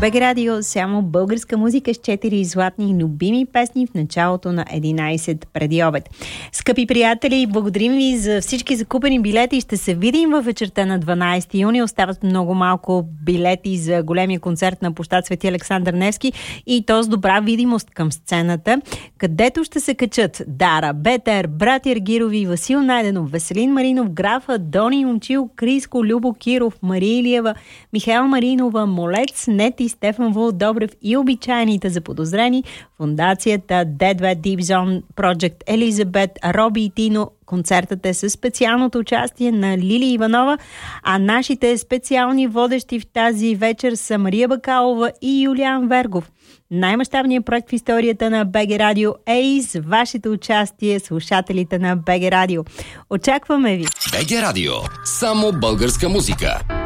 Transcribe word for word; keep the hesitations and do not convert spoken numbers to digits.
БГ Радио, само българска музика с четири златни любими песни в началото на единайсет преди обед. Скъпи приятели, благодарим ви за всички закупени билети. Ще се видим във вечерта на дванайсети юни. Остават много малко билети за големия концерт на площад Свети Александър Невски и то с добра видимост към сцената, където ще се качат Дара, Бетер, Братя Аргирови, Васил Найденов, Веселин Маринов, Графа, Дони Момчил, Криско, Любо Киров, Мария Илиева, Михаел Маринова, Молец, Нети, Стефан Вул Добрев и обичайните заподозрени, фондацията Dead Wet Deep Zone Project Елизабет, Роби и Тино. Концертът е със специалното участие на Лили Иванова, а нашите специални водещи в тази вечер са Мария Бакалова и Юлиан Вергов. Най-мащабният проект в историята на БГ Радио е и с вашето участие, слушателите на БГ Радио. Очакваме ви! БГ Радио. Само българска музика.